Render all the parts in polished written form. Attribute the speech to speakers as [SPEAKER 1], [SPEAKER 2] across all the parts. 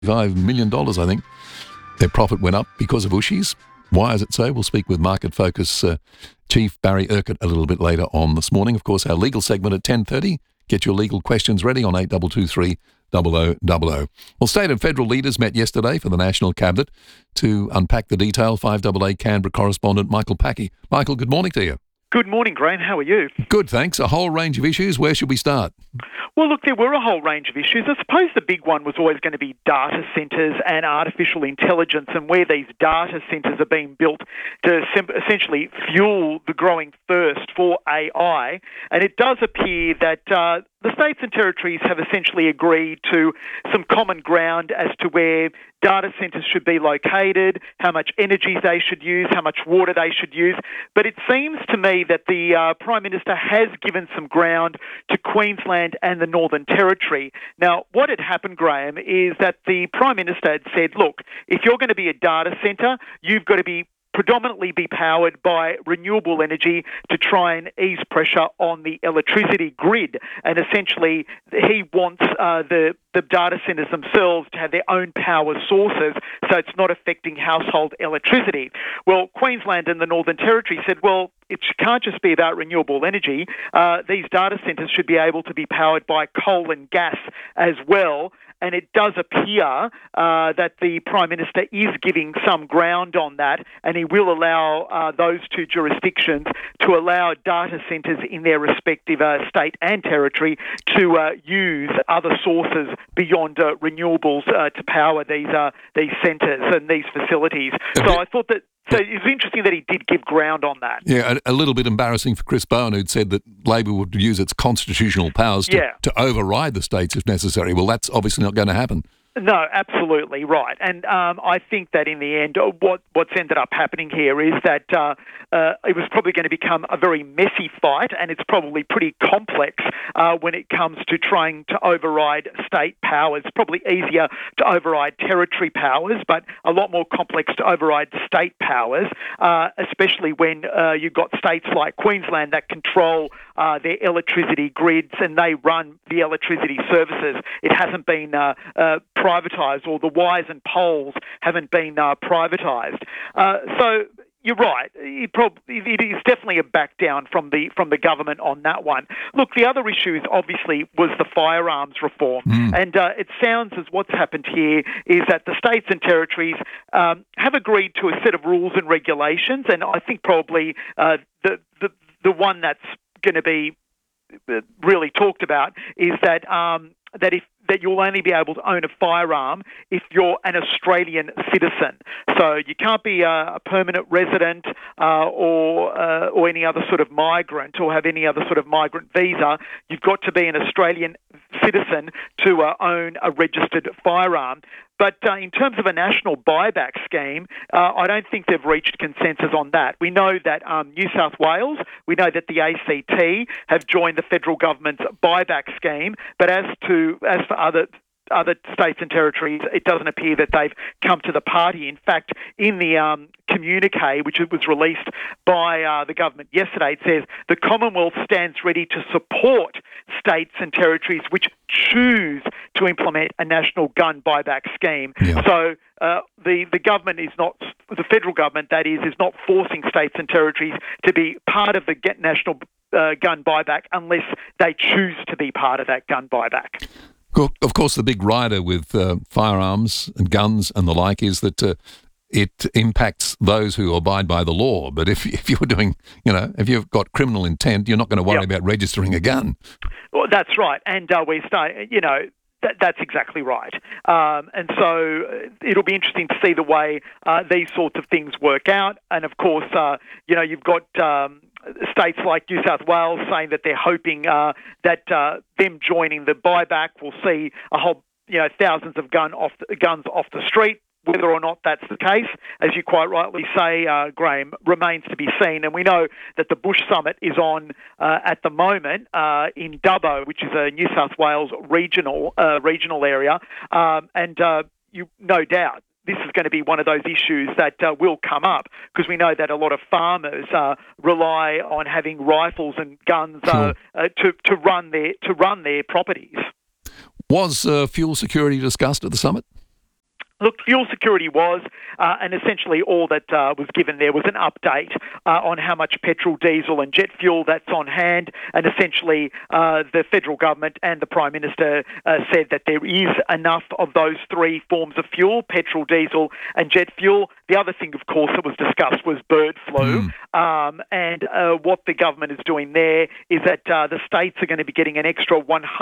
[SPEAKER 1] $5 million, I think. Their profit went up because of Ooshies. Why is it so? We'll speak with Market Focus Chief Barry Urquhart a little bit later on this morning. Of course, our legal segment at 10:30. Get your legal questions ready on 8223 0000. Well, state and federal leaders met yesterday for the National Cabinet to unpack the detail. 5AA Canberra correspondent Michael Packey. Michael, good morning to you.
[SPEAKER 2] Good morning, Graham. How are you?
[SPEAKER 1] Good, thanks. A whole range of issues. Where should we start?
[SPEAKER 2] Well, look, there were a whole range of issues. I suppose the big one was always going to be data centres and artificial intelligence and where these data centres are being built to essentially fuel the growing thirst for AI. And it does appear that the states and territories have essentially agreed to some common ground as to where data centres should be located, how much energy they should use, how much water they should use. But it seems to me that the Prime Minister has given some ground to Queensland and the Northern Territory. Now, what had happened, Graham, is that the Prime Minister had said, look, if you're going to be a data centre, you've got to predominantly be powered by renewable energy to try and ease pressure on the electricity grid. And essentially, he wants the data centres themselves to have their own power sources, so it's not affecting household electricity. Well, Queensland and the Northern Territory said, well, it can't just be about renewable energy. These data centres should be able to be powered by coal and gas as well. And it does appear that the Prime Minister is giving some ground on that, and he will allow those two jurisdictions to allow data centres in their respective state and territory to use other sources beyond renewables to power these centres and these facilities. So I thought that. So it's interesting that he did give ground on that.
[SPEAKER 1] Yeah, a little bit embarrassing for Chris Bowen, who'd said that Labor would use its constitutional powers to override the states if necessary. Well, that's obviously not going to happen.
[SPEAKER 2] No, absolutely right. And I think that in the end, what's ended up happening here is that it was probably going to become a very messy fight, and it's probably pretty complex when it comes to trying to override state powers. It's probably easier to override territory powers, but a lot more complex to override state powers, especially when you've got states like Queensland that control their electricity grids and they run the electricity services. It hasn't been privatised, or the wires and poles haven't been privatised. So you're right. It is definitely a back down from the government on that one. Look, the other issue is obviously was the firearms reform, and it sounds as what's happened here is that the states and territories have agreed to a set of rules and regulations, and I think probably the one that's going to be really talked about is that that you'll only be able to own a firearm if you're an Australian citizen. So you can't be a permanent resident or any other sort of migrant or have any other sort of migrant visa. You've got to be an Australian citizen to own a registered firearm. But in terms of a national buyback scheme, I don't think they've reached consensus on that. We know that New South Wales, we know that the ACT have joined the federal government's buyback scheme, but as for other states and territories, it doesn't appear that they've come to the party. In fact, in the communique, which was released by the government yesterday, it says the Commonwealth stands ready to support states and territories which choose to implement a national gun buyback scheme. Yeah. So the government is not, the federal government that is not forcing states and territories to be part of the national gun buyback unless they choose to be part of that gun buyback.
[SPEAKER 1] Of course, the big rider with firearms and guns and the like is that it impacts those who abide by the law. But if you're doing, if you've got criminal intent, you're not going to worry about registering a gun.
[SPEAKER 2] Well, that's right. And that's exactly right. And so it'll be interesting to see the way these sorts of things work out. And of course, you've got states like New South Wales saying that they're hoping that them joining the buyback will see a whole, thousands of guns off the street. Whether or not that's the case, as you quite rightly say, Graham, remains to be seen. And we know that the Bush Summit is on at the moment in Dubbo, which is a New South Wales regional area, and you no doubt this is going to be one of those issues that will come up because we know that a lot of farmers rely on having rifles and guns to run their properties.
[SPEAKER 1] Was fuel security discussed at the summit?
[SPEAKER 2] Look, fuel security was, and essentially all that was given there was an update on how much petrol, diesel and jet fuel that's on hand, and essentially the federal government and the Prime Minister said that there is enough of those three forms of fuel, petrol, diesel and jet fuel. The other thing, of course, that was discussed was bird flu, and what the government is doing there is that the states are going to be getting an extra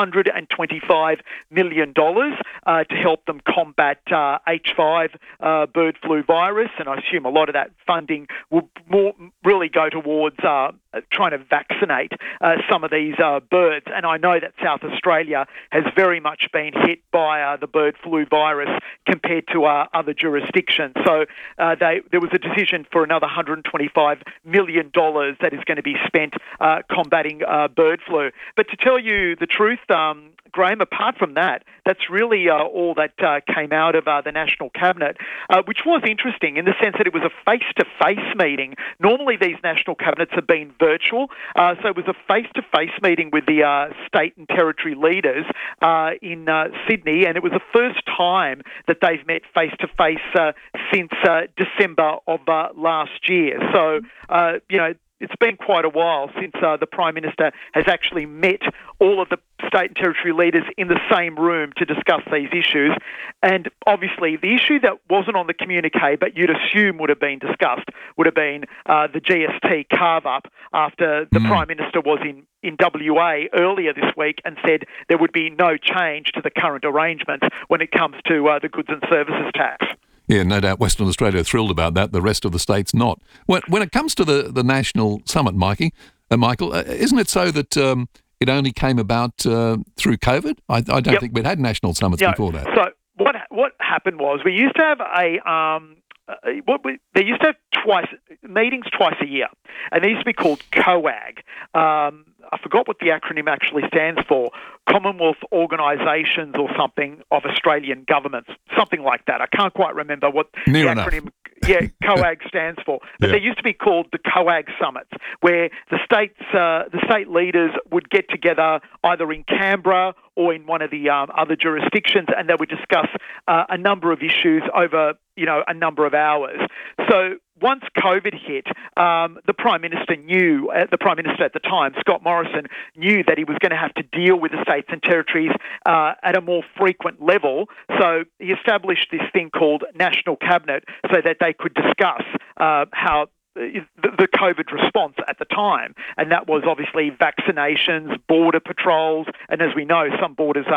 [SPEAKER 2] $125 million to help them combat H5 bird flu virus, and I assume a lot of that funding will really go towards trying to vaccinate some of these birds. And I know that South Australia has very much been hit by the bird flu virus compared to other jurisdictions. So there was a decision for another $125 million that is going to be spent combating bird flu. But to tell you the truth, Graham, apart from that, that's really all that came out of the National Cabinet, which was interesting in the sense that it was a face-to-face meeting. Normally these National Cabinets have been virtual, so it was a face-to-face meeting with the state and territory leaders in Sydney, and it was the first time that they've met face-to-face since December of last year. So, it's been quite a while since the Prime Minister has actually met all of the state and territory leaders in the same room to discuss these issues. And obviously the issue that wasn't on the communique but you'd assume would have been discussed would have been the GST carve-up after the Prime Minister was in WA earlier this week and said there would be no change to the current arrangements when it comes to the goods and services tax.
[SPEAKER 1] Yeah, no doubt Western Australia are thrilled about that, the rest of the states not. When it comes to the national summit, Michael, isn't it so that it only came about through COVID? I don't think we'd had national summits before that.
[SPEAKER 2] So what happened was we used to have they used to have meetings twice a year, and they used to be called COAG. I forgot what the acronym actually stands for, Commonwealth Organisations or something of Australian Governments, something like that. I can't quite remember what the acronym COAG stands for. But they used to be called the COAG Summits, where the state leaders would get together either in Canberra or in one of the other jurisdictions, and they would discuss a number of issues over a number of hours. So once COVID hit, the Prime Minister at the time, Scott Morrison, knew that he was going to have to deal with the states and territories at a more frequent level. So he established this thing called National Cabinet so that they could discuss how the COVID response at the time, and that was obviously vaccinations, border patrols, and as we know, some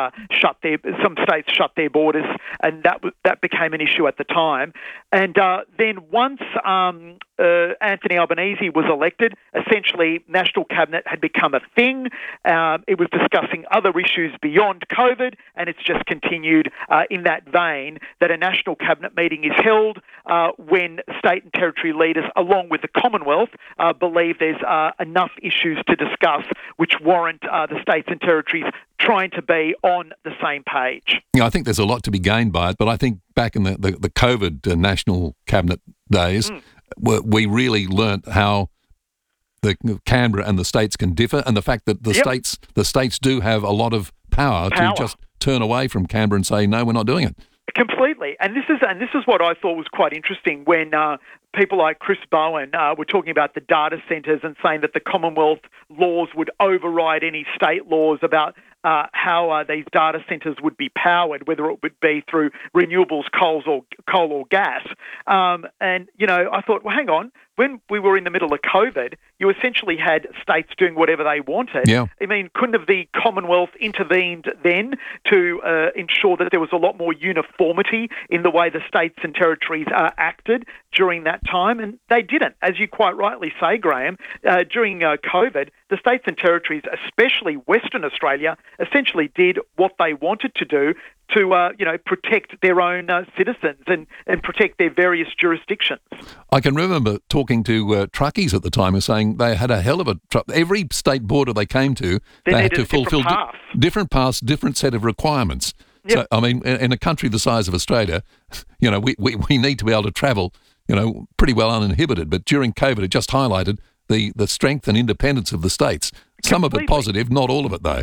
[SPEAKER 2] states shut their borders, and that became an issue at the time. And then once Anthony Albanese was elected, essentially National Cabinet had become a thing. It was discussing other issues beyond COVID, and it's just continued in that vein that a National Cabinet meeting is held when state and territory leaders, along with the Commonwealth, believe there's enough issues to discuss which warrant the states and territories trying to be on the same page.
[SPEAKER 1] Yeah, I think there's a lot to be gained by it, but I think back in the COVID National Cabinet days, we really learnt how the Canberra and the states can differ, and the fact that the states do have a lot of power to just turn away from Canberra and say, no, we're not doing it.
[SPEAKER 2] Completely, and this is what I thought was quite interesting when people like Chris Bowen were talking about the data centres and saying that the Commonwealth laws would override any state laws about how these data centres would be powered, whether it would be through renewables, coal or gas. And I thought, well, hang on. When we were in the middle of COVID, you essentially had states doing whatever they wanted.
[SPEAKER 1] Yeah.
[SPEAKER 2] I mean, couldn't have the Commonwealth intervened then to ensure that there was a lot more uniformity in the way the states and territories acted during that time? And they didn't. As you quite rightly say, Graham, during COVID, the states and territories, especially Western Australia, essentially did what they wanted to do to protect their own citizens and protect their various jurisdictions.
[SPEAKER 1] I can remember talking to truckies at the time and saying they had a hell of a every state border they came to, they had to fulfil different paths, different set of requirements. Yep. So, I mean, in a country the size of Australia, we need to be able to travel, pretty well uninhibited. But during COVID, it just highlighted the strength and independence of the states. Some of it positive, not all of it, though.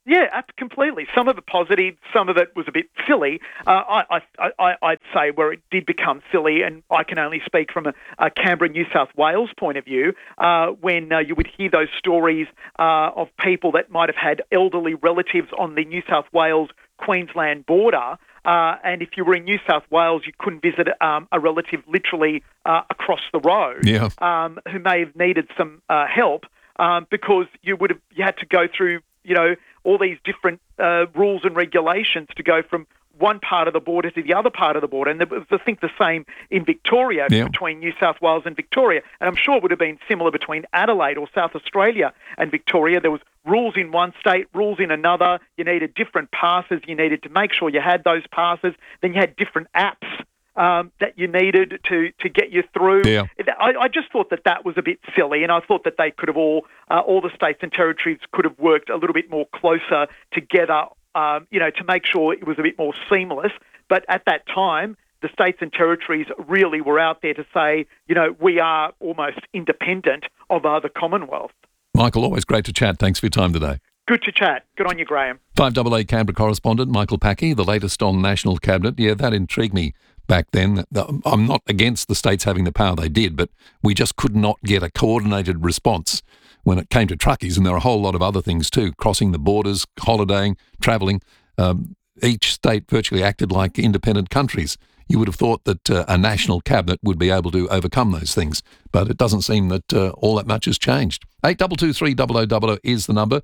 [SPEAKER 2] Yeah, completely. Some of it positive, some of it was a bit silly. I'd say where it did become silly, and I can only speak from a Canberra, New South Wales point of view, when you would hear those stories of people that might have had elderly relatives on the New South Wales-Queensland border, and if you were in New South Wales, you couldn't visit a relative literally across the road who may have needed some help because you had to go through, all these different rules and regulations to go from one part of the border to the other part of the border. And it was, I think, the same in Victoria between New South Wales and Victoria. And I'm sure it would have been similar between Adelaide or South Australia and Victoria. There was rules in one state, rules in another. You needed different passes. You needed to make sure you had those passes. Then you had different apps that you needed to get you through.
[SPEAKER 1] Yeah.
[SPEAKER 2] I just thought that was a bit silly, and I thought that they could have all the states and territories could have worked a little bit more closer together, to make sure it was a bit more seamless. But at that time, the states and territories really were out there to say, we are almost independent of the Commonwealth.
[SPEAKER 1] Michael, always great to chat. Thanks for your time today.
[SPEAKER 2] Good to chat. Good on you, Graham.
[SPEAKER 1] 5AA Canberra correspondent Michael Packey, the latest on National Cabinet. Yeah, that intrigued me back then. I'm not against the states having the power they did, but we just could not get a coordinated response when it came to truckies, and there are a whole lot of other things too, crossing the borders, holidaying, travelling. Each state virtually acted like independent countries. You would have thought that a national cabinet would be able to overcome those things, but it doesn't seem that all that much has changed. 8223 0000 is the number.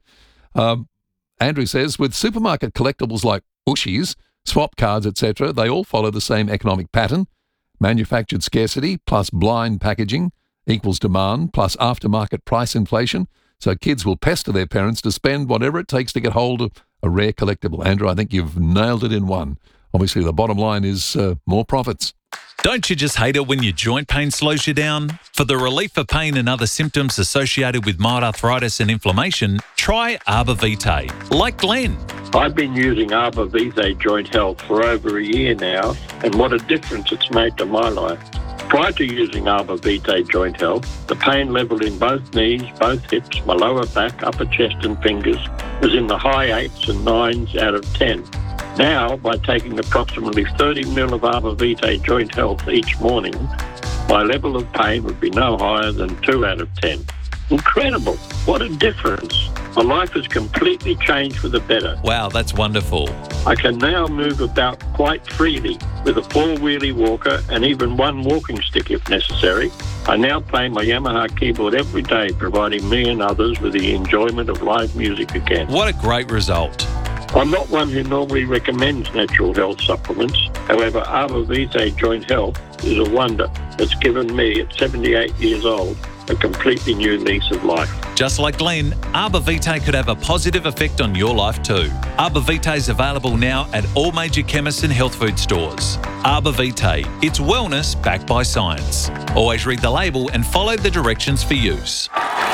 [SPEAKER 1] Andrew says, with supermarket collectibles like Ushies, swap cards, etc., they all follow the same economic pattern. Manufactured scarcity plus blind packaging equals demand plus aftermarket price inflation. So kids will pester their parents to spend whatever it takes to get hold of a rare collectible. Andrew, I think you've nailed it in one. Obviously, the bottom line is more profits.
[SPEAKER 3] Don't you just hate it when your joint pain slows you down? For the relief of pain and other symptoms associated with mild arthritis and inflammation, try Arbor Vitae, like Glenn.
[SPEAKER 4] I've been using Arbor Vitae Joint Health for over a year now, and what a difference it's made to my life. Prior to using Arbor Vitae Joint Health, the pain level in both knees, both hips, my lower back, upper chest and fingers was in the high 8s and 9s out of 10. Now, by taking approximately 30 ml of Arbor Vitae Joint Health each morning, my level of pain would be no higher than 2 out of 10. Incredible. What a difference. My life has completely changed for the better.
[SPEAKER 3] Wow, that's wonderful.
[SPEAKER 4] I can now move about quite freely with a 4-wheelie walker and even one walking stick if necessary. I now play my Yamaha keyboard every day, providing me and others with the enjoyment of live music again.
[SPEAKER 3] What a great result.
[SPEAKER 4] I'm not one who normally recommends natural health supplements. However, Arbor Vitae Joint Health is a wonder that's given me, at 78 years old, a completely new lease of life.
[SPEAKER 3] Just like Glenn, Arbor Vitae could have a positive effect on your life too. Arbor Vitae is available now at all major chemists and health food stores. Arbor Vitae, it's wellness backed by science. Always read the label and follow the directions for use.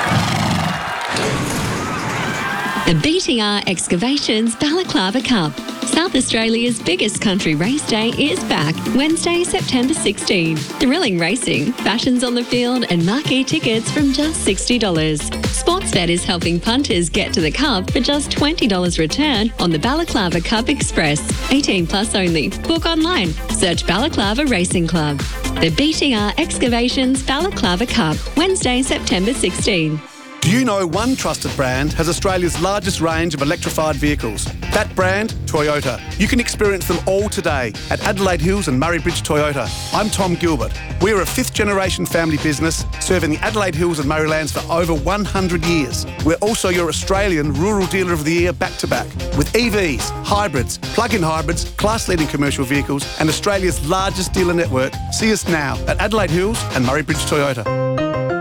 [SPEAKER 5] The BTR Excavations Balaclava Cup. South Australia's biggest country race day is back, Wednesday, September 16. Thrilling racing, fashions on the field and marquee tickets from just $60. Sportsbet is helping punters get to the Cup for just $20 return on the Balaclava Cup Express. 18 plus only. Book online. Search Balaclava Racing Club. The BTR Excavations Balaclava Cup, Wednesday, September 16.
[SPEAKER 6] Do you know one trusted brand has Australia's largest range of electrified vehicles? That brand, Toyota. You can experience them all today at Adelaide Hills and Murray Bridge Toyota. I'm Tom Gilbert. We are a 5th-generation family business serving the Adelaide Hills and Murraylands for over 100 years. We're also your Australian Rural Dealer of the Year back-to-back with EVs, hybrids, plug-in hybrids, class-leading commercial vehicles and Australia's largest dealer network. See us now at Adelaide Hills and Murray Bridge Toyota.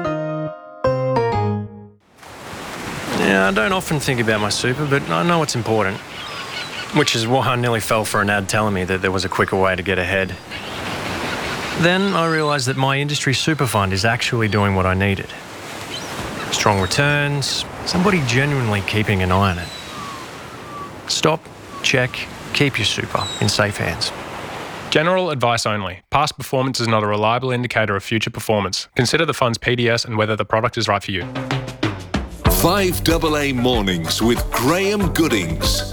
[SPEAKER 7] Yeah, I don't often think about my super, but I know it's important. Which is why I nearly fell for an ad telling me that there was a quicker way to get ahead. Then I realised that my industry super fund is actually doing what I needed. Strong returns, somebody genuinely keeping an eye on it. Stop, check, keep your super in safe hands.
[SPEAKER 8] General advice only. Past performance is not a reliable indicator of future performance. Consider the fund's PDS and whether the product is right for you.
[SPEAKER 9] 5AA Mornings with Graham Goodings.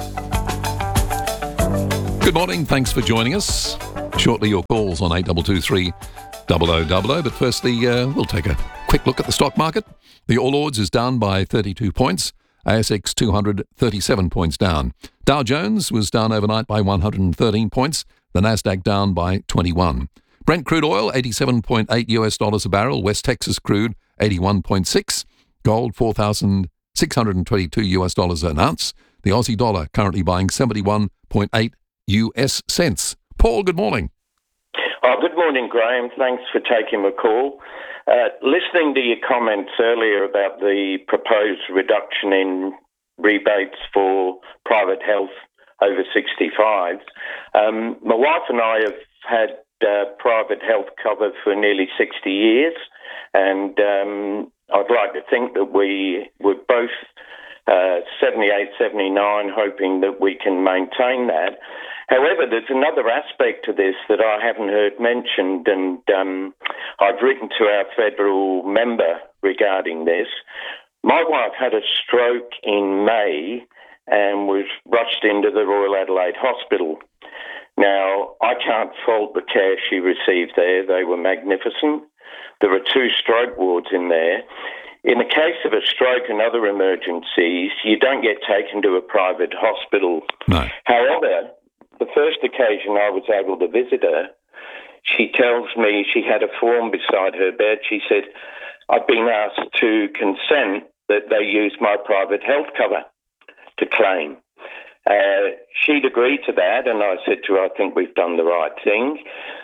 [SPEAKER 1] Good morning. Thanks for joining us. Shortly, your calls on 8223 0000. But firstly, we'll take a quick look at the stock market. The All Ords is down by 32 points. ASX 200, 37 points down. Dow Jones was down overnight by 113 points. The Nasdaq down by 21. Brent crude oil, $87.8 a barrel. West Texas crude, 81.6. Gold, $4,622 an ounce. The Aussie dollar currently buying 71.8 US cents. Paul, good morning.
[SPEAKER 4] Good morning, Graham. Thanks for taking my call. Listening to your comments earlier about the proposed reduction in rebates for private health over 65, my wife and I have had private health cover for nearly 60 years, and I'd like to think that we were both 78, 79, hoping that we can maintain that. However, there's another aspect to this that I haven't heard mentioned, and I've written to our federal member regarding this. My wife had a stroke in May and was rushed into the Royal Adelaide Hospital. Now, I can't fault the care she received there. They were magnificent. There are 2 stroke wards in there. In the case of a stroke and other emergencies, you don't get taken to a private hospital.
[SPEAKER 1] No.
[SPEAKER 4] However, the first occasion I was able to visit her, she tells me she had a form beside her bed. She said, I've been asked to consent that they use my private health cover to claim. She'd agreed to that, and I said to her, I think we've done the right thing.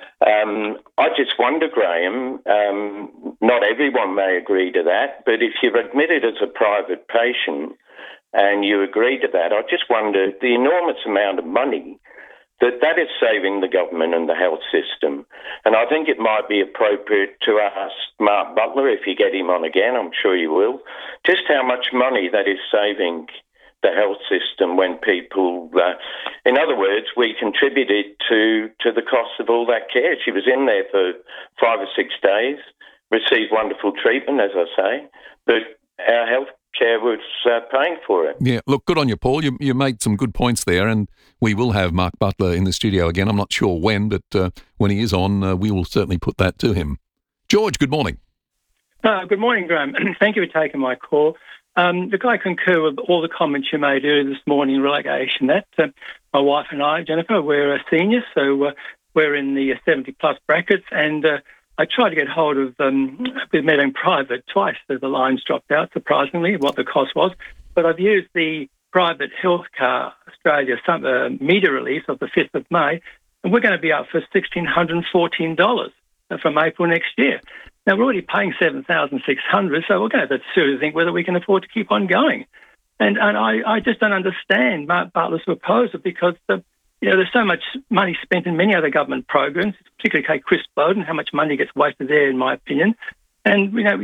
[SPEAKER 4] I just wonder, Graham, not everyone may agree to that, but if you're admitted as a private patient and you agree to that, I just wonder the enormous amount of money that is saving the government and the health system. And I think it might be appropriate to ask Mark Butler, if you get him on again, I'm sure you will, just how much money that is saving the health system when people, in other words, we contributed to the cost of all that care. She was in there for 5 or 6 days, received wonderful treatment, as I say, but our health care was paying for it.
[SPEAKER 1] Yeah, look, good on you, Paul. You made some good points there, and we will have Mark Butler in the studio again. I'm not sure when, but when he is on, we will certainly put that to him. George, good morning.
[SPEAKER 10] Good morning, Graham. Thank you for taking my call. Look, I concur with all the comments you made earlier this morning in relation to that. My wife and I, Jennifer, we're seniors, so we're in the 70-plus brackets, and I tried to get hold of with Medicare Private twice. So the lines dropped out, surprisingly, what the cost was. But I've used the Private Healthcare Australia media release of the 5th of May, and we're going to be up for $1,614 from April next year. Now, we're already paying $7,600, so we're going to have to seriously think whether we can afford to keep on going. And I just don't understand Mark Butler's proposal because there's so much money spent in many other government programs, particularly Chris Bowden, how much money gets wasted there, in my opinion. And this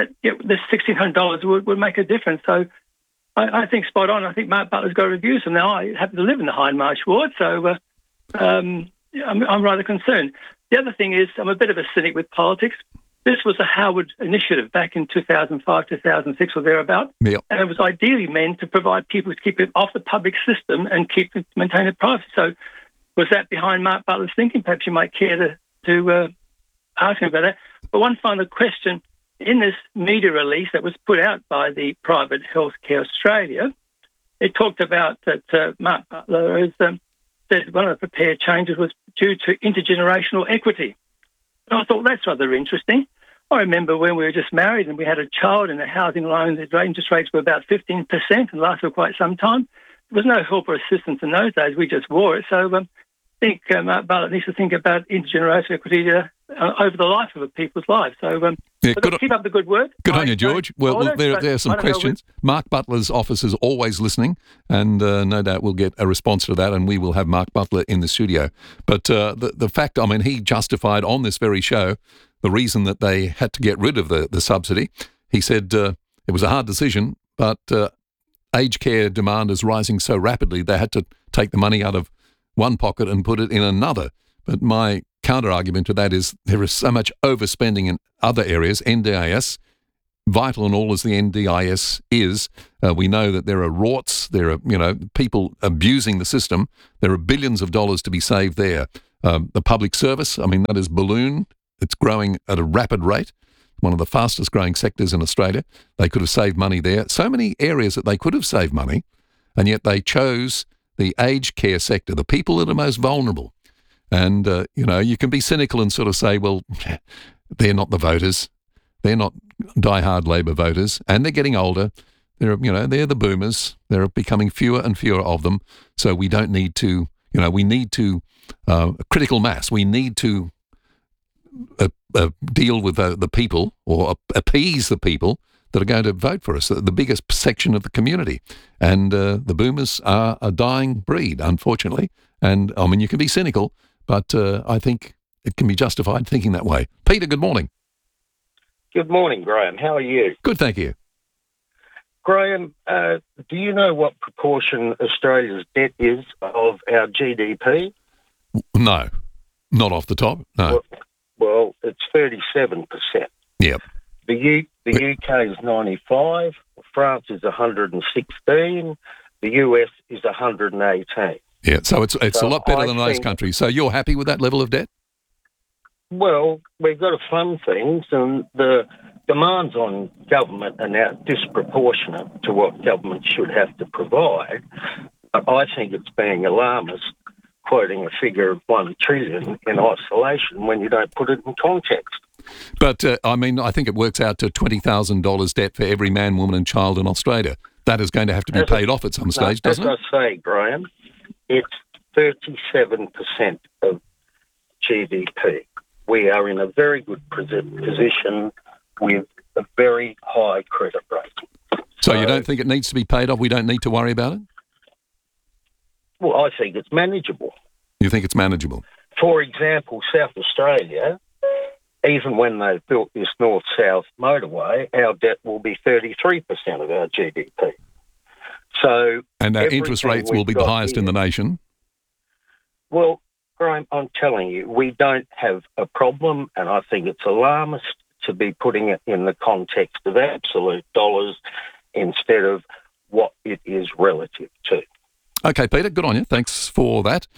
[SPEAKER 10] $1,600 would make a difference. So I think spot on. I think Mark Butler's got to review some. Now, I happen to live in the Hindmarsh ward, so I'm rather concerned. The other thing is I'm a bit of a cynic with politics. This was a Howard initiative back in 2005, 2006 or thereabout.
[SPEAKER 1] Yep. And
[SPEAKER 10] it was ideally meant to provide people to keep it off the public system and maintain it private. So was that behind Mark Butler's thinking? Perhaps you might care to ask him about that. But one final question. In this media release that was put out by the Private Healthcare Australia, it talked about that Mark Butler has said one of the proposed changes was due to intergenerational equity. And I thought that's rather interesting. I remember when we were just married and we had a child and the housing loan, the interest rates were about 15% and lasted for quite some time. There was no help or assistance in those days. We just wore it. So I think Mark Butler needs to think about intergenerational equity over the life of people's lives. So keep up the good work.
[SPEAKER 1] Good on you, George. Well, there are some questions. Mark Butler's office is always listening, and no doubt we'll get a response to that, and we will have Mark Butler in the studio. But the fact, I mean, he justified on this very show the reason that they had to get rid of the subsidy. He said it was a hard decision, but aged care demand is rising so rapidly they had to take the money out of one pocket and put it in another. But my counter-argument to that is there is so much overspending in other areas. NDIS vital and all as the NDIS is, we know that there are rorts, there are, people abusing the system. There are billions of dollars to be saved there. The public service, that is ballooned. It's growing at a rapid rate, one of the fastest growing sectors in Australia. They could have saved money there. So many areas that they could have saved money, and yet they chose the aged care sector, the people that are most vulnerable. And, you can be cynical and sort of say, well, they're not the voters. They're not diehard Labor voters, and they're getting older. They're the boomers. There are becoming fewer and fewer of them. So we don't need to, we need to critical mass. We need to deal with the people, or appease the people that are going to vote for us, the biggest section of the community. And the boomers are a dying breed, unfortunately. And you can be cynical, but I think it can be justified thinking that way. Peter, good morning.
[SPEAKER 11] Good morning, Graham. How are you?
[SPEAKER 1] Good, thank you.
[SPEAKER 11] Graham, do you know what proportion Australia's debt is of our GDP?
[SPEAKER 1] No, not off the top, no.
[SPEAKER 11] Well, it's 37%.
[SPEAKER 1] Yep.
[SPEAKER 11] The UK is 95, France is 116, the US is 118.
[SPEAKER 1] Yeah, so it's a lot better than those countries. So you're happy with that level of debt?
[SPEAKER 11] Well, we've got to fund things, and the demands on government are now disproportionate to what government should have to provide. But I think it's being alarmist, quoting a figure of $1 trillion in isolation when you don't put it in context.
[SPEAKER 1] But, I think it works out to $20,000 debt for every man, woman and child in Australia. That is going to have to be paid off at some stage, doesn't it?
[SPEAKER 11] As I say, Graham, it's 37% of GDP. We are in a very good position with a very high credit rate.
[SPEAKER 1] So you don't think it needs to be paid off? We don't need to worry about it?
[SPEAKER 11] Well, I think it's manageable.
[SPEAKER 1] You think it's manageable?
[SPEAKER 11] For example, South Australia, even when they've built this north-south motorway, our debt will be 33% of our GDP. So,
[SPEAKER 1] and our interest rates will be the highest in the nation?
[SPEAKER 11] Well, Graham, I'm telling you, we don't have a problem, and I think it's alarmist to be putting it in the context of absolute dollars instead of what it is relative to.
[SPEAKER 1] Okay, Peter, good on you. Thanks for that.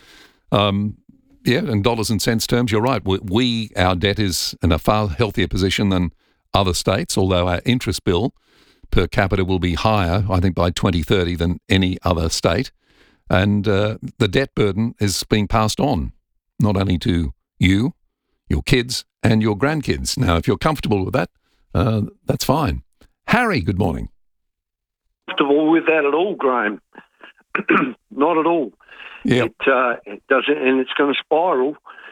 [SPEAKER 1] In dollars and cents terms, you're right. Our debt is in a far healthier position than other states, although our interest bill per capita will be higher, I think, by 2030 than any other state. And the debt burden is being passed on, not only to you, your kids, and your grandkids. Now, if you're comfortable with that, that's fine. Harry, good morning.
[SPEAKER 12] Comfortable with that at all, Graham? Not at all.
[SPEAKER 1] Yeah.
[SPEAKER 12] It doesn't, and it's going to spiral.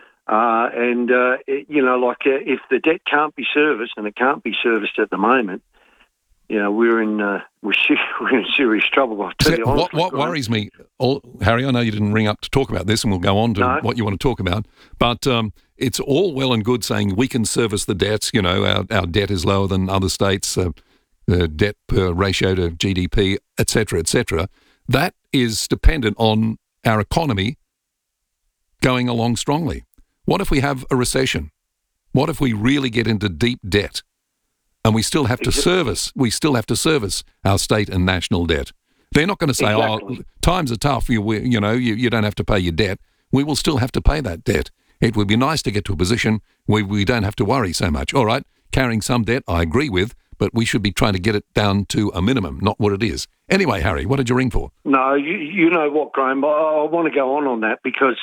[SPEAKER 12] If the debt can't be serviced, and it can't be serviced at the moment, we're in serious trouble. I'll tell you honestly,
[SPEAKER 1] what worries me, Harry, I know you didn't ring up to talk about this, and we'll go on to what you want to talk about, but it's all well and good saying we can service the debts. Our debt is lower than other states, the debt per ratio to GDP, et cetera, et cetera. That is dependent on our economy going along strongly. What if we have a recession? What if we really get into deep debt? And we still have to service our state and national debt. They're not going to say, times are tough, you don't have to pay your debt. We will still have to pay that debt. It would be nice to get to a position where we don't have to worry so much. All right, carrying some debt, I agree with, but we should be trying to get it down to a minimum, not what it is. Anyway, Harry, what did you ring for?
[SPEAKER 12] No, you know what, Graham? I want to go on that because,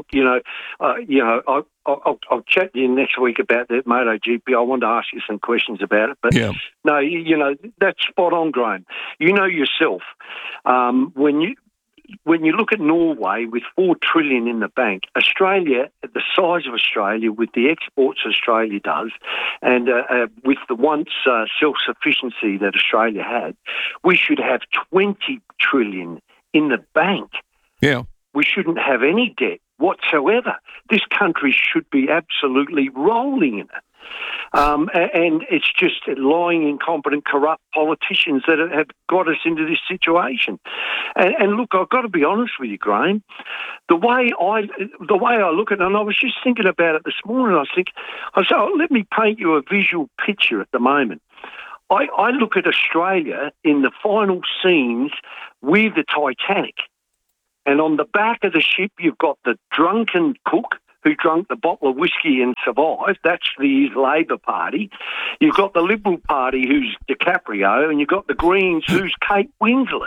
[SPEAKER 12] I'll chat to you next week about that MotoGP. I want to ask you some questions about it. But no, that's spot on, Graham. You know yourself, when you look at Norway with $4 trillion in the bank, Australia, the size of Australia, with the exports Australia does, and with the once self-sufficiency that Australia had, we should have $20 trillion in the bank.
[SPEAKER 1] Yeah.
[SPEAKER 12] We shouldn't have any debt whatsoever. This country should be absolutely rolling in it. And it's just lying, incompetent, corrupt politicians that have got us into this situation. And look, I've got to be honest with you, Graham. The way I look at it, and I was just thinking about it this morning, I said, let me paint you a visual picture at the moment. I look at Australia in the final scenes with the Titanic, and on the back of the ship you've got the drunken cook who drank the bottle of whiskey and survived. That's the Labor Party. You've got the Liberal Party, who's DiCaprio, and you've got the Greens, who's Kate Winslet.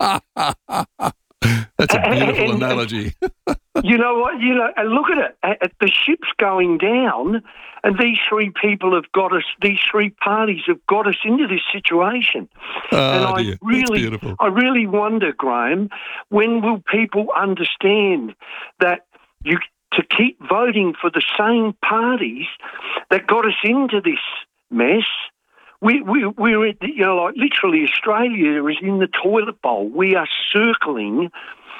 [SPEAKER 1] That's a beautiful analogy.
[SPEAKER 12] You know what? And look at it. The ship's going down, and these three people have got us. These three parties have got us into this situation. And
[SPEAKER 1] dear. That's beautiful.
[SPEAKER 12] I really wonder, Graham, when will people understand that to keep voting for the same parties that got us into this mess? We're like literally Australia is in the toilet bowl. We are circling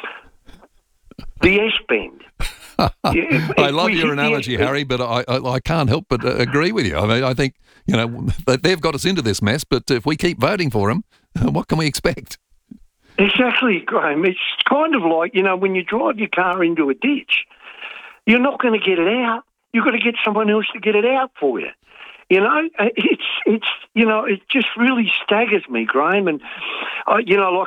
[SPEAKER 12] the S-bend.
[SPEAKER 1] I love your analogy, Harry, but I can't help but agree with you. I mean, I think, they've got us into this mess, but if we keep voting for them, what can we expect?
[SPEAKER 12] Exactly, Graham. It's kind of like, when you drive your car into a ditch, you're not going to get it out. You've got to get someone else to get it out for you. It just really staggers me, Graham. And as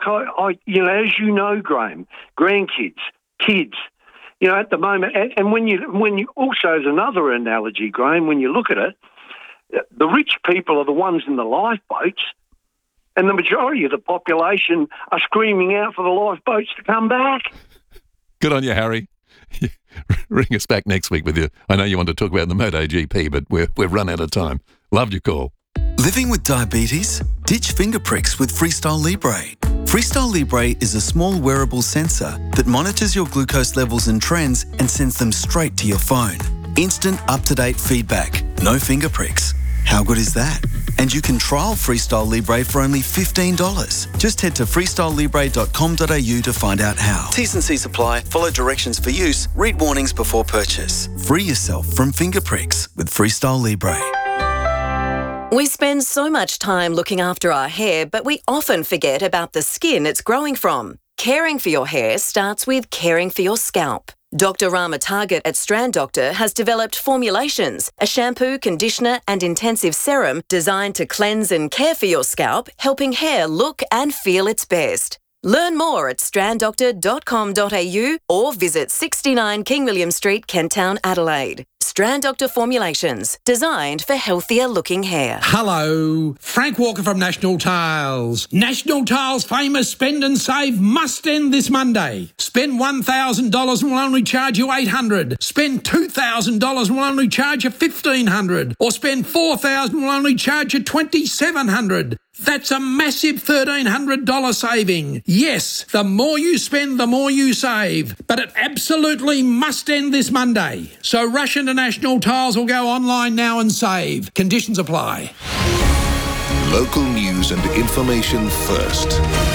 [SPEAKER 12] you know, Graham, grandkids, kids, at the moment, and when you also, as another analogy, Graham, when you look at it, the rich people are the ones in the lifeboats, and the majority of the population are screaming out for the lifeboats to come back.
[SPEAKER 1] Good on you, Harry. Ring us back next week with you. I know you want to talk about the MotoGP, but we've run out of time. Loved your call.
[SPEAKER 13] Living with diabetes? Ditch finger pricks with Freestyle Libre. Freestyle Libre is a small wearable sensor that monitors your glucose levels and trends and sends them straight to your phone. Instant, up-to-date feedback. No finger pricks. How good is that? And you can trial Freestyle Libre for only $15. Just head to freestylelibre.com.au to find out how. T's and C's apply. Follow directions for use. Read warnings before purchase. Free yourself from finger pricks with Freestyle Libre.
[SPEAKER 14] We spend so much time looking after our hair, but we often forget about the skin it's growing from. Caring for your hair starts with caring for your scalp. Dr. Rama Target at Strand Doctor has developed formulations, a shampoo, conditioner and intensive serum designed to cleanse and care for your scalp, helping hair look and feel its best. Learn more at stranddoctor.com.au or visit 69 King William Street, Kent Town, Adelaide. Strand Doctor Formulations, designed for healthier looking hair.
[SPEAKER 15] Hello, Frank Walker from National Tiles. National Tiles' famous Spend and Save must end this Monday. Spend $1,000 and we'll only charge you $800. Spend $2,000 and we'll only charge you $1,500. Or spend $4,000 and we'll only charge you $2,700. That's a massive $1,300 saving. Yes, the more you spend, the more you save. But it absolutely must end this Monday. So rush into National Tiles or go online now and save. Conditions apply.
[SPEAKER 9] Local news and information first.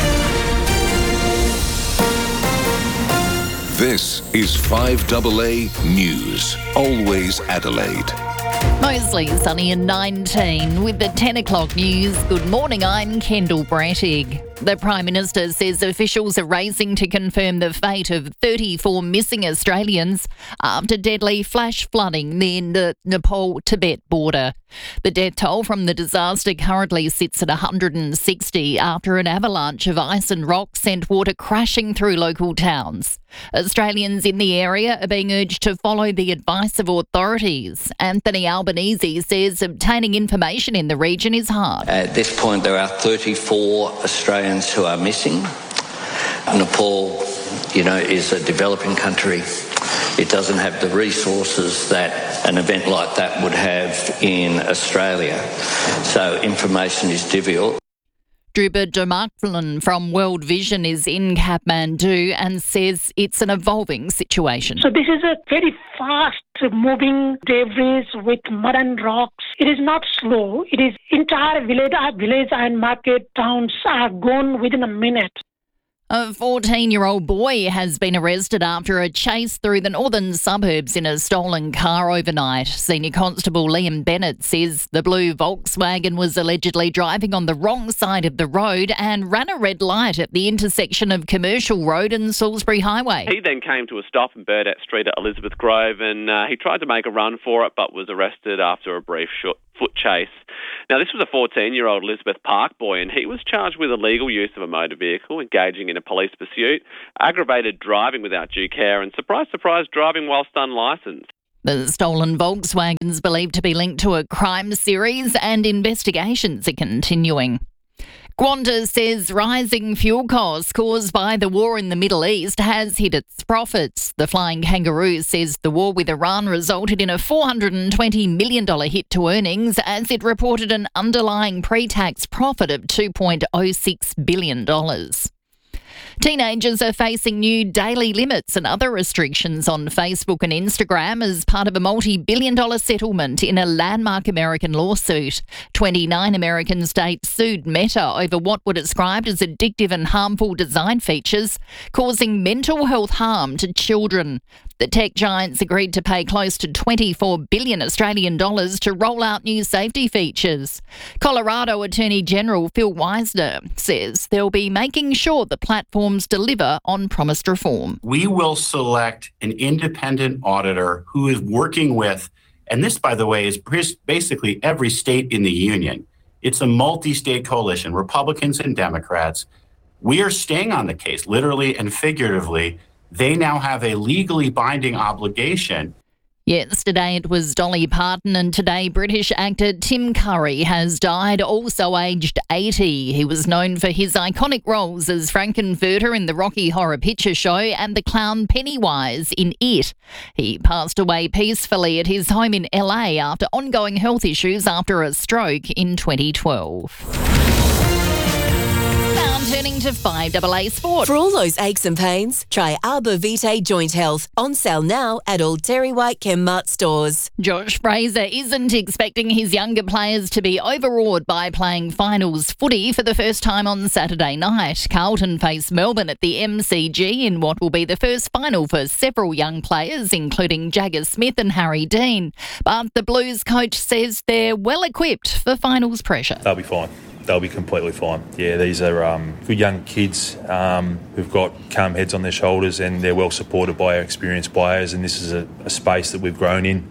[SPEAKER 9] This is 5AA News. Always Adelaide.
[SPEAKER 16] Mostly sunny and 19 with the 10 o'clock news. Good morning, I'm Kendall Brattig. The Prime Minister says officials are racing to confirm the fate of 34 missing Australians after deadly flash flooding near the Nepal-Tibet border. The death toll from the disaster currently sits at 160 after an avalanche of ice and rock sent water crashing through local towns. Australians in the area are being urged to follow the advice of authorities. Anthony Albanese says obtaining information in the region is hard.
[SPEAKER 17] At this point, there are 34 Australians who are missing. Nepal, is a developing country. It doesn't have the resources that an event like that would have in Australia. So information is difficult.
[SPEAKER 16] Drupa Demarkflin from World Vision is in Kathmandu and says it's an evolving situation.
[SPEAKER 18] So this is a very fast-moving debris with mud and rocks. It is not slow. It is entire village and market towns are gone within a minute.
[SPEAKER 16] A 14-year-old boy has been arrested after a chase through the northern suburbs in a stolen car overnight. Senior Constable Liam Bennett says the blue Volkswagen was allegedly driving on the wrong side of the road and ran a red light at the intersection of Commercial Road and Salisbury Highway.
[SPEAKER 19] He then came to a stop in Burdett Street at Elizabeth Grove and he tried to make a run for it but was arrested after a brief foot chase. Now, this was a 14-year-old Elizabeth Park boy, and he was charged with illegal use of a motor vehicle, engaging in a police pursuit, aggravated driving without due care, and, surprise, surprise, driving whilst unlicensed.
[SPEAKER 16] The stolen Volkswagen's believed to be linked to a crime series, and investigations are continuing. Qantas says rising fuel costs caused by the war in the Middle East has hit its profits. The Flying Kangaroo says the war with Iran resulted in a $420 million hit to earnings as it reported an underlying pre-tax profit of $2.06 billion. Teenagers are facing new daily limits and other restrictions on Facebook and Instagram as part of a multi-billion-dollar settlement in a landmark American lawsuit. 29 American states sued Meta over what were described as addictive and harmful design features, causing mental health harm to children. The tech giants agreed to pay close to $24 billion Australian dollars to roll out new safety features. Colorado Attorney General Phil Wisner says they'll be making sure the platforms deliver on promised reform.
[SPEAKER 20] We will select an independent auditor who is working with, and this, by the way, is basically every state in the union. It's a multi-state coalition, Republicans and Democrats. We are staying on the case, literally and figuratively. They now have a legally binding obligation.
[SPEAKER 16] Yesterday it was Dolly Parton, and today British actor Tim Curry has died, also aged 80. He was known for his iconic roles as Frankenfurter in the Rocky Horror Picture Show and the clown Pennywise in It. He passed away peacefully at his home in LA after ongoing health issues after a stroke in 2012. Turning to 5AA Sport.
[SPEAKER 21] For all those aches and pains, try Arbor Vitae Joint Health. On sale now at all Terry White Chemmart stores.
[SPEAKER 16] Josh Fraser isn't expecting his younger players to be overawed by playing finals footy for the first time on Saturday night. Carlton face Melbourne at the MCG in what will be the first final for several young players, including Jagger Smith and Harry Dean. But the Blues coach says they're well equipped for finals pressure.
[SPEAKER 22] They'll be fine. They'll be completely fine. Yeah, these are good young kids who've got calm heads on their shoulders, and they're well supported by our experienced players, and this is a space that we've grown in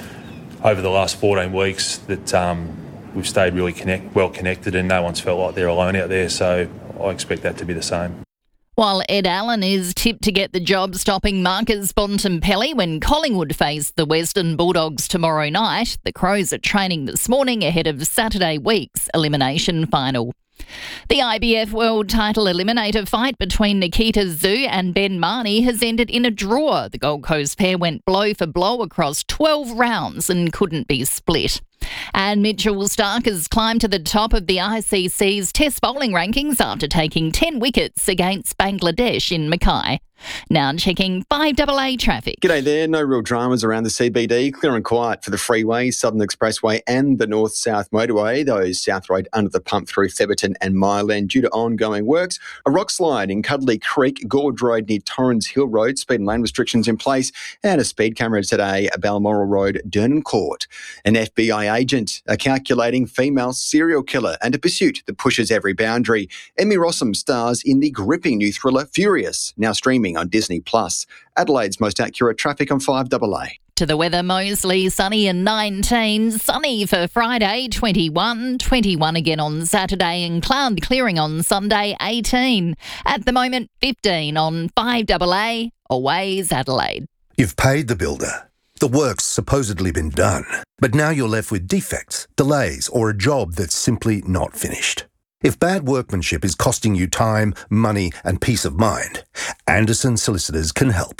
[SPEAKER 22] over the last 14 weeks that we've stayed really well connected, and no one's felt like they're alone out there, so I expect that to be the same.
[SPEAKER 16] While Ed Allen is tipped to get the job stopping Marcus Bontempelli when Collingwood face the Western Bulldogs tomorrow night, the Crows are training this morning ahead of Saturday week's elimination final. The IBF World Title Eliminator fight between Nikita Zhu and Ben Marnie has ended in a draw. The Gold Coast pair went blow for blow across 12 rounds and couldn't be split. And Mitchell Starc has climbed to the top of the ICC's Test bowling rankings after taking 10 wickets against Bangladesh in Mackay. Now checking 5AA traffic.
[SPEAKER 23] G'day there. No real dramas around the CBD. Clear and quiet for the freeway, Southern Expressway and the North-South Motorway. Those South Road under the pump through Theberton and Myland due to ongoing works. A rock slide in Cuddly Creek, Gorge Road near Torrens Hill Road. Speed and lane restrictions in place. And a speed camera today at Balmoral Road, Durnan Court. An FBI agent, a calculating female serial killer and a pursuit that pushes every boundary. Emmy Rossum stars in the gripping new thriller Furious, now streaming on Disney+. Adelaide's most accurate traffic on 5AA.
[SPEAKER 16] To the weather, mostly sunny and 19. Sunny for Friday, 21. 21 again on Saturday and cloud clearing on Sunday, 18. At the moment, 15 on 5AA. Always Adelaide.
[SPEAKER 24] You've paid the builder. The work's supposedly been done. But now you're left with defects, delays, or a job that's simply not finished. If bad workmanship is costing you time, money, and peace of mind, Anderson Solicitors can help.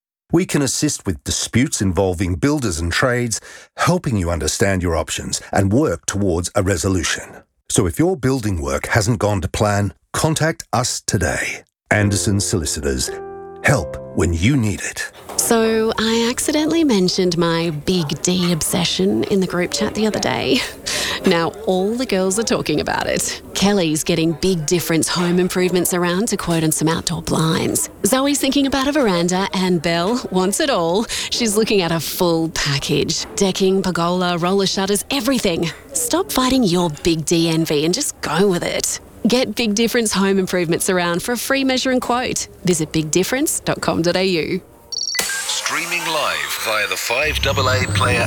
[SPEAKER 24] We can assist with disputes involving builders and trades, helping you understand your options and work towards a resolution. So if your building work hasn't gone to plan, contact us today. Anderson Solicitors. Help when you need it.
[SPEAKER 25] So I accidentally mentioned my Big D obsession in the group chat the other day. Now all the girls are talking about it. Kelly's getting Big Difference home improvements around to quote on some outdoor blinds. Zoe's thinking about a veranda and Belle wants it all. She's looking at a full package. Decking, pergola, roller shutters, everything. Stop fighting your Big D envy and just go with it. Get Big Difference home improvements around for a free measure and quote. Visit bigdifference.com.au.
[SPEAKER 9] Streaming live via the 5AA Player app.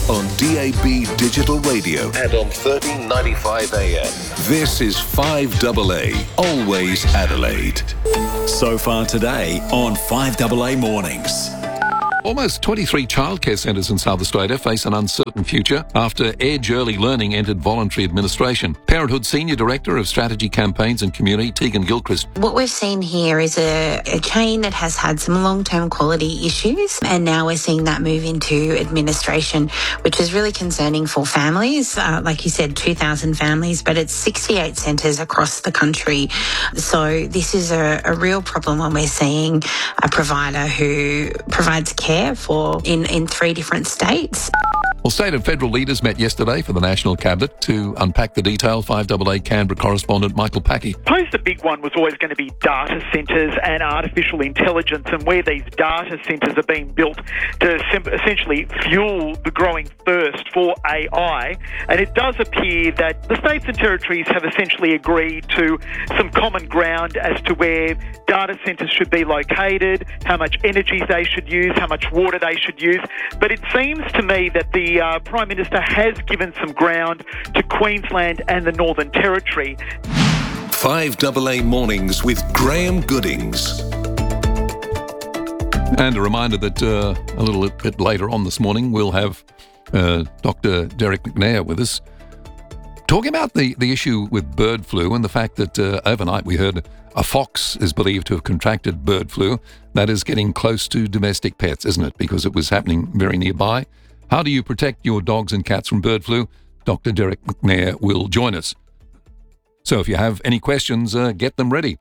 [SPEAKER 9] on DAB Digital Radio and on 1395 AM. This is 5AA, always Adelaide.
[SPEAKER 2] So far today on 5AA Mornings.
[SPEAKER 1] Almost 23 childcare centres in South Australia face an uncertain future after Edge Early Learning entered voluntary administration. Parenthood Senior Director of Strategy Campaigns and Community, Tegan Gilchrist.
[SPEAKER 3] What we've seen here is a chain that has had some long-term quality issues, and now we're seeing that move into administration, which is really concerning for families. Like you said, 2,000 families, but it's 68 centres across the country. So this is a real problem when we're seeing a provider who provides care in 3 different states.
[SPEAKER 1] Well, state and federal leaders met yesterday for the National Cabinet to unpack the detail. 5AA Canberra correspondent Michael Packey.
[SPEAKER 5] I suppose the big one was always going to be data centres and artificial intelligence, and where these data centres are being built to essentially fuel the growing thirst for AI. And it does appear that the states and territories have essentially agreed to some common ground as to where data centres should be located, how much energy they should use, how much water they should use. But it seems to me that the Prime Minister has given some ground to Queensland and the Northern Territory.
[SPEAKER 9] 5AA Mornings with Graham Goodings.
[SPEAKER 1] And a reminder that a little bit later on this morning we'll have Dr. Derek McNair with us talking about the issue with bird flu and the fact that overnight we heard a fox is believed to have contracted bird flu. That is getting close to domestic pets, isn't it? Because it was happening very nearby. How do you protect your dogs and cats from bird flu? Dr. Derek McNair will join us. So if you have any questions, get them ready.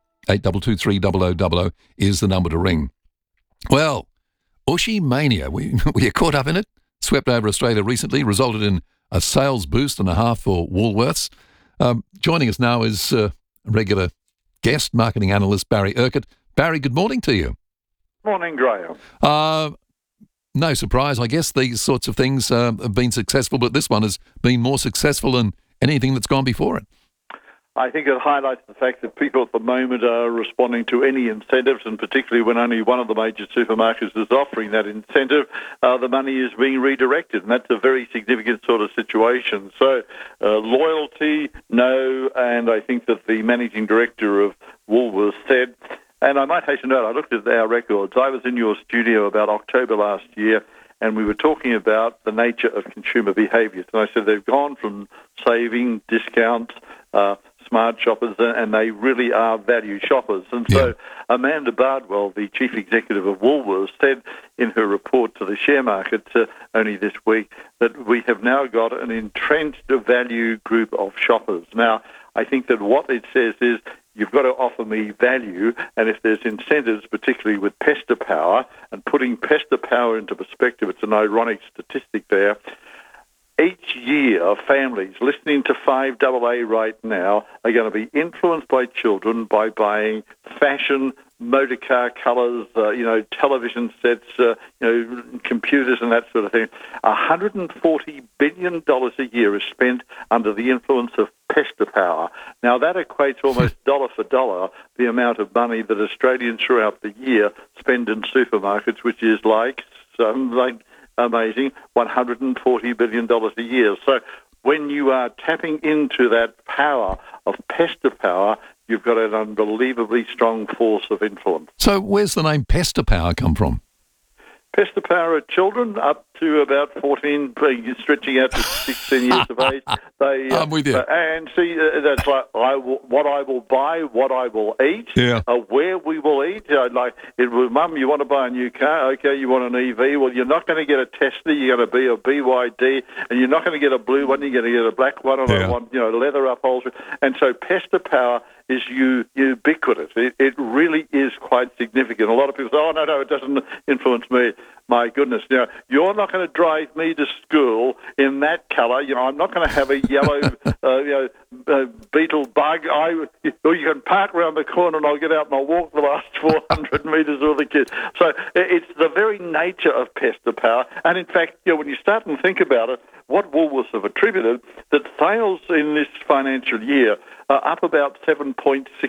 [SPEAKER 1] 8223 0000 is the number to ring. Well, Ushy Mania, we are caught up in it. Swept over Australia recently, resulted in a sales boost and a half for Woolworths. Joining us now is regular guest, marketing analyst Barry Urquhart. Barry, good morning to you.
[SPEAKER 6] Morning, Graham.
[SPEAKER 1] No surprise, I guess these sorts of things have been successful, but this one has been more successful than anything that's gone before it.
[SPEAKER 6] I think it highlights the fact that people at the moment are responding to any incentives, and particularly when only one of the major supermarkets is offering that incentive, the money is being redirected, and that's a very significant sort of situation. So loyalty, no, and I think that the managing director of Woolworths said, and I might hasten to note, I looked at our records. I was in your studio about October last year, and we were talking about the nature of consumer behaviours. And I said they've gone from saving, discounts, smart shoppers, and they really are value shoppers. And so Amanda Bardwell, the chief executive of Woolworths, said in her report to the share market only this week that we have now got an entrenched value group of shoppers. Now, I think that what it says is you've got to offer me value, and if there's incentives, particularly with Pesta Power, and putting Pesta Power into perspective, it's an ironic statistic there. Each year, families listening to 5AA right now are going to be influenced by children by buying fashion, motor car colours, television sets, computers and that sort of thing. $140 billion a year is spent under the influence of Pesta Power. Now, that equates almost dollar for dollar the amount of money that Australians throughout the year spend in supermarkets, which is amazing, $140 billion a year. So when you are tapping into that power of Pesta Power, you've got an unbelievably strong force of influence.
[SPEAKER 1] So where's the name Pesta Power come from?
[SPEAKER 6] Pesta Power are children up to about 14, stretching out to 16 years of age.
[SPEAKER 1] I'm with you.
[SPEAKER 6] And see, that's like what I will buy, what I will eat, where we will eat. Mum, you want to buy a new car? Okay, you want an EV? Well, you're not going to get a Tesla. You're going to be a BYD, and you're not going to get a blue one. You're going to get a black one, or I want leather upholstery. And so Pesta Power is ubiquitous. It really is quite significant. A lot of people say, oh, no, it doesn't influence me. My goodness. Now, you're not going to drive me to school in that colour. I'm not going to have a yellow beetle bug. Or you can park around the corner and I'll get out and I'll walk the last 400 metres with the kids. So it's the very nature of Pesta Power. And in fact, when you start and think about it, what Woolworths have attributed, that sales in this financial year are up about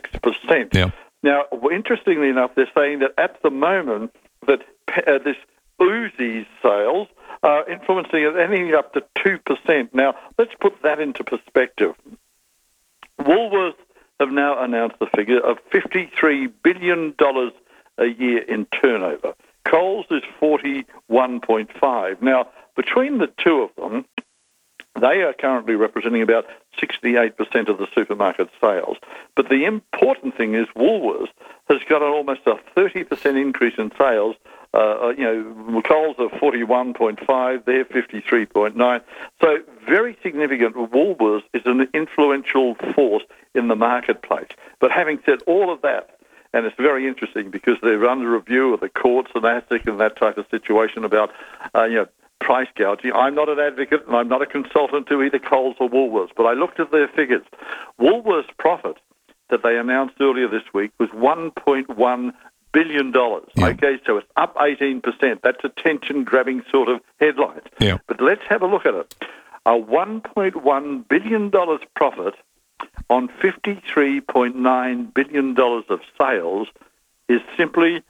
[SPEAKER 6] 7.6%.
[SPEAKER 1] Yeah.
[SPEAKER 6] Now, interestingly enough, they're saying that at the moment that this Uzi's sales are influencing it anything up to 2%. Now, let's put that into perspective. Woolworths have now announced the figure of $53 billion a year in turnover. Coles is 41.5. Now, between the two of them, they are currently representing about 68% of the supermarket sales. But the important thing is Woolworths has got almost a 30% increase in sales. Coles are 41.5, they're 53.9. So very significant. Woolworths is an influential force in the marketplace. But having said all of that, and it's very interesting because they're under review of the courts and ASIC and that type of situation about, price gouging. I'm not an advocate and I'm not a consultant to either Coles or Woolworths, but I looked at their figures. Woolworths' profit that they announced earlier this week was $1.1 billion. Yeah. Okay, so it's up 18%. That's attention-grabbing sort of headlines.
[SPEAKER 1] Yeah.
[SPEAKER 6] But let's have a look at it. A $1.1 billion profit on $53.9 billion of sales is simply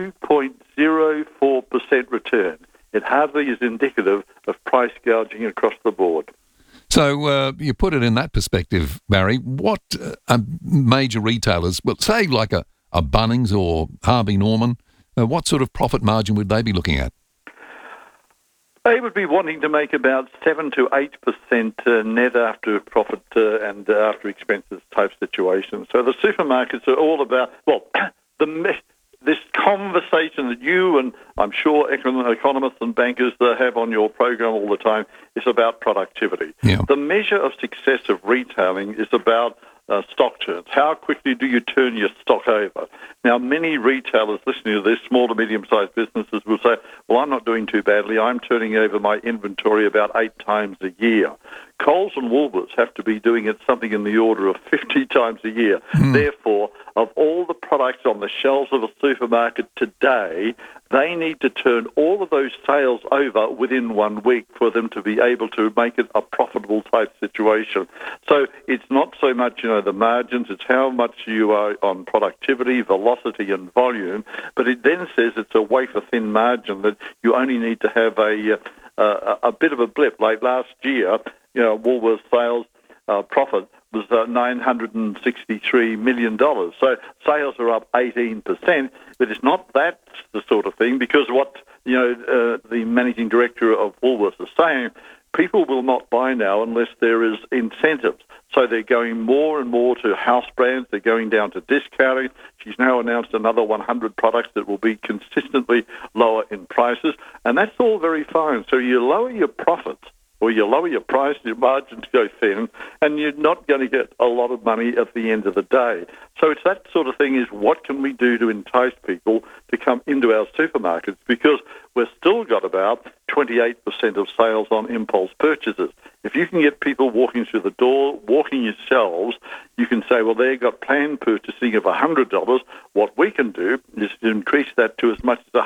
[SPEAKER 6] 2.04% return. It hardly is indicative of price gouging across the board.
[SPEAKER 1] So you put it in that perspective, Barry. What major retailers, well, say like a Bunnings or Harvey Norman, what sort of profit margin would they be looking at?
[SPEAKER 6] They would be wanting to make about 7 to 8% net after profit and after expenses type situation. So the supermarkets are all about, this conversation that you and I'm sure economists and bankers have on your program all the time is about productivity.
[SPEAKER 1] Yeah.
[SPEAKER 6] The measure of success of retailing is about stock turns. How quickly do you turn your stock over? Now, many retailers listening to this, small to medium-sized businesses, will say, well, I'm not doing too badly. I'm turning over my inventory about 8 times a year. Coles and Woolworths have to be doing it something in the order of 50 times a year. Therefore, of all the products on the shelves of a supermarket today, they need to turn all of those sales over within 1 week for them to be able to make it a profitable type situation. So it's not so much, the margins, it's how much you are on productivity, velocity and volume, but it then says it's a wafer-thin margin that you only need to have a bit of a blip. Like last year, Woolworths sales profit was $963 million. So sales are up 18%, but it's not that the sort of thing because what the managing director of Woolworths is saying, people will not buy now unless there is incentives. So they're going more and more to house brands. They're going down to discounting. She's now announced another 100 products that will be consistently lower in prices, and that's all very fine. So you lower your profits, or you lower your price, your margins go thin, and you're not going to get a lot of money at the end of the day. So it's that sort of thing is what can we do to entice people to come into our supermarkets, because we've still got about 28% of sales on impulse purchases. If you can get people walking through the door, walking your shelves, you can say, well, they've got planned purchasing of $100. What we can do is to increase that to as much as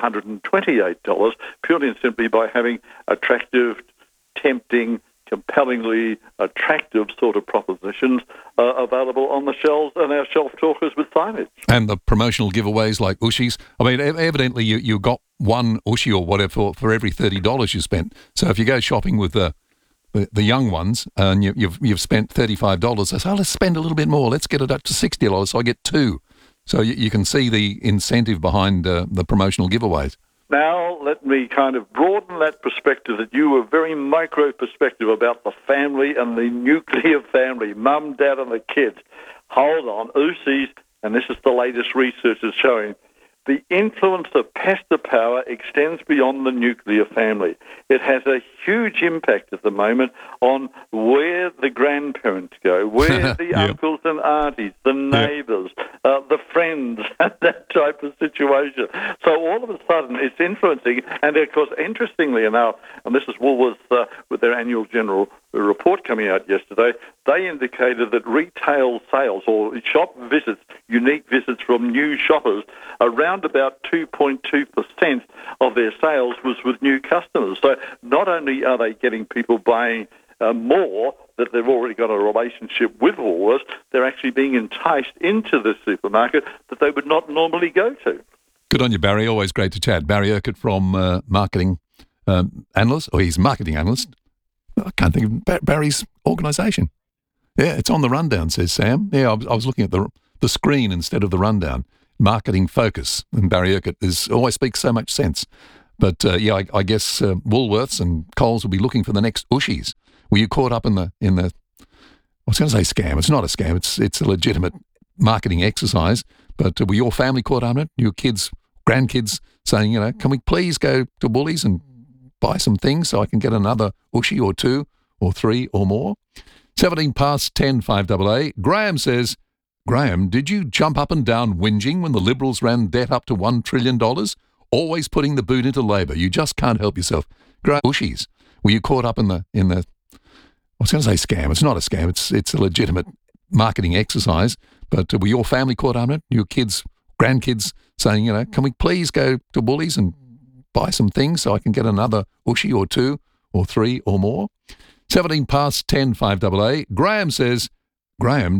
[SPEAKER 6] $128, purely and simply by having attractive, tempting, compellingly attractive sort of propositions available on the shelves and our shelf talkers with signage. And
[SPEAKER 1] the promotional giveaways like Ushies. I mean, evidently you got one Ushi or whatever for every $30 you spent. So if you go shopping with the young ones and you've spent $35, they say, oh, let's spend a little bit more. Let's get it up to $60 so I get 2. So you can see the incentive behind the promotional giveaways.
[SPEAKER 6] Now, let me kind of broaden that perspective that you were very micro perspective about the family and the nuclear family, mum, dad, and the kids. Hold on, Uzi's, and this is the latest research is showing, the influence of pasta power extends beyond the nuclear family. It has a huge impact at the moment on where the grandparents go, where the uncles and aunties, the neighbours, the friends, that type of situation. So all of a sudden it's influencing, and of course, interestingly enough, and this is Woolworths with their annual general report coming out yesterday, they indicated that retail sales or shop visits, unique visits from new shoppers, around about 2.2% of their sales was with new customers. So not only are they getting people buying more, that they've already got a relationship with Woolworths, they're actually being enticed into the supermarket that they would not normally go to.
[SPEAKER 1] Good on you, Barry. Always great to chat. Barry Urquhart from Marketing Analyst, or he's Marketing Analyst. I can't think of Barry's organisation. Yeah, it's on the rundown, says Sam. Yeah, I was looking at the screen instead of the rundown. Marketing Focus. And Barry Urquhart always speaks so much sense. But, I guess Woolworths and Coles will be looking for the next Ushies. Were you caught up in the I was going to say scam. It's not a scam. It's a legitimate marketing exercise. But were your family caught up in it? Your kids, grandkids saying, can we please go to Woolies and buy some things so I can get another Ushi or 2 or 3 or more? 17 past 10, 5AA. Graham says, Graham, did you jump up and down whinging when the Liberals ran debt up to $1 trillion? Always putting the boot into Labor. You just can't help yourself. Ushies. Were you caught up in the I was going to say scam. It's not a scam. It's a legitimate marketing exercise. But were your family caught up in it? Your kids, grandkids saying, can we please go to Woolies and buy some things so I can get another Ushi or 2 or 3 or more? 17 past 10, 5AA. Graham says, Graham,